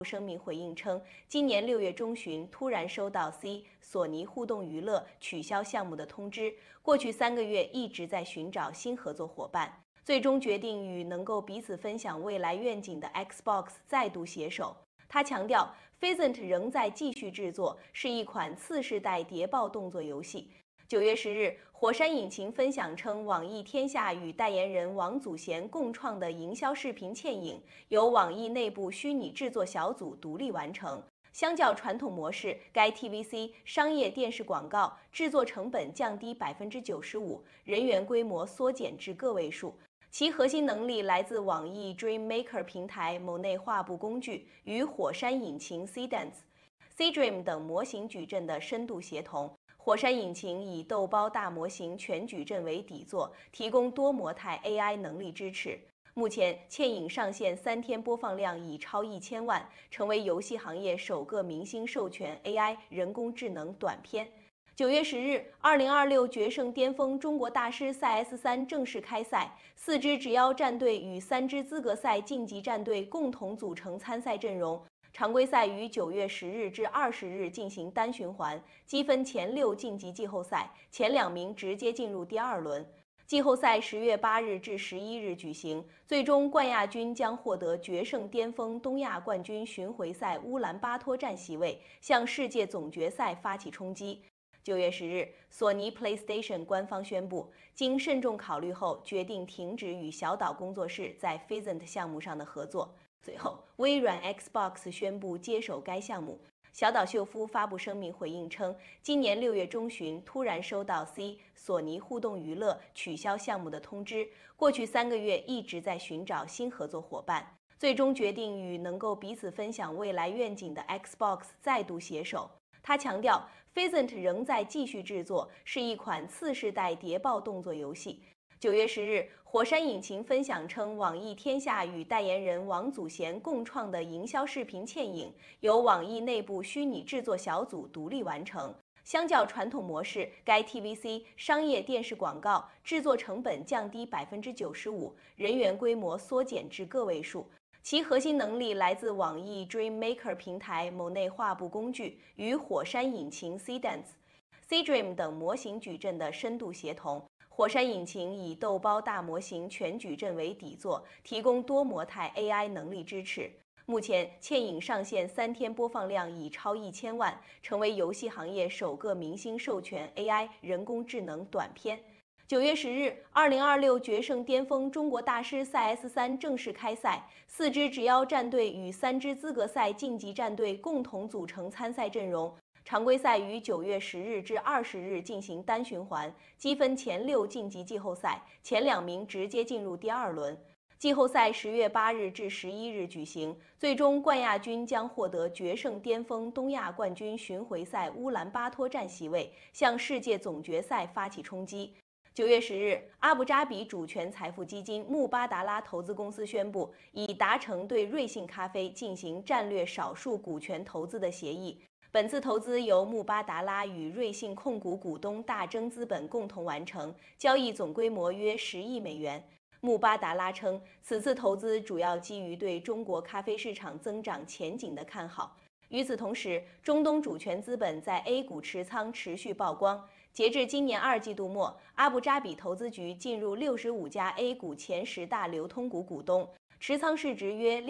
声明回应称，今年6月中旬突然收到索尼互动娱乐取消项目的通知，过去3个月一直在寻找新合作伙伴，最终决定与能够彼此分享未来愿景的 Xbox 再度携手。他强调 ，Phasant 仍在继续制作，是一款次世代谍报动作游戏。9月10日，火山引擎分享称，网易天下与代言人王祖贤共创的营销视频嵌影，由网易内部虚拟制作小组独立完成。相较传统模式，该 TVC 商业电视广告制作成本降低95%，人员规模缩减至个位数。其核心能力来自网易 Dreammaker 平台某内画布工具与火山引擎 Cdance、Cdream 等模型矩阵的深度协同。火山引擎以豆包大模型全矩阵为底座，提供多模态 AI 能力支持。目前，嵌影上线3天播放量已超1000万，成为游戏行业首个明星授权 AI 人工智能短片。9月10日，2026决胜巅峰中国大师赛 S3正式开赛，4支直邀战队与3支资格赛晋级战队共同组成参赛阵容。常规赛于9月10日至20日进行单循环，积分前6晋级季后赛，前2名直接进入第2轮。季后赛10月8日至11日举行，最终冠亚军将获得决胜巅峰东亚冠军巡回赛乌兰巴托站席位，向世界总决赛发起冲击。9月10日，索尼 PlayStation 官方宣布，经慎重考虑后，决定停止与小岛工作室在 Phasant 项目上的合作。随后，微软 Xbox 宣布接手该项目。小岛秀夫发布声明回应称，今年6月中旬突然收到索尼互动娱乐取消项目的通知，过去3个月一直在寻找新合作伙伴，最终决定与能够彼此分享未来愿景的 Xbox 再度携手。他强调 ，Phasant 仍在继续制作，是一款次世代谍报动作游戏。9月10日，火山引擎分享称，网易天下与代言人王祖贤共创的营销视频嵌影，由网易内部虚拟制作小组独立完成。相较传统模式，该 TVC 商业电视广告制作成本降低95%，人员规模缩减至个位数。其核心能力来自网易 Dreammaker 平台某内画布工具与火山引擎 Cdance、Cdream 等模型矩阵的深度协同。火山引擎以豆包大模型全矩阵为底座，提供多模态 AI 能力支持。目前，嵌影上线3天播放量已超1000万，成为游戏行业首个明星授权 AI 人工智能短片。9月10日，2026决胜巅峰中国大师赛 S3正式开赛，4支直邀战队与3支资格赛晋级战队共同组成参赛阵容。常规赛于9月10日至20日进行单循环，积分前6晋级季后赛，前2名直接进入第2轮。季后赛10月8日至11日举行，最终冠亚军将获得决胜巅峰东亚冠军巡回赛乌兰巴托站席位，向世界总决赛发起冲击。9月10日，阿布扎比主权财富基金穆巴达拉投资公司宣布，已达成对瑞幸咖啡进行战略少数股权投资的协议。本次投资由穆巴达拉与瑞幸控股股东大征资本共同完成，交易总规模约10亿美元。穆巴达拉称，此次投资主要基于对中国咖啡市场增长前景的看好。与此同时，中东主权资本在 A 股持仓持续曝光。截至今年2季度末，阿布扎比投资局进入65家 A 股前10大流通股股东，持仓市值约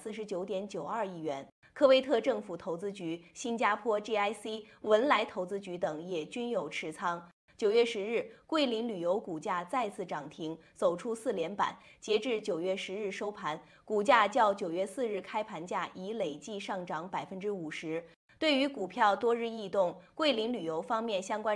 249.92亿元。科威特政府投资局、新加坡 GIC、文莱投资局等也均有持仓。9月10日，桂林旅游股价再次涨停，走出4连板。截至9月10日收盘，股价较9月4日开盘价已累计上涨50%。对于股票多日异动，桂林旅游方面相关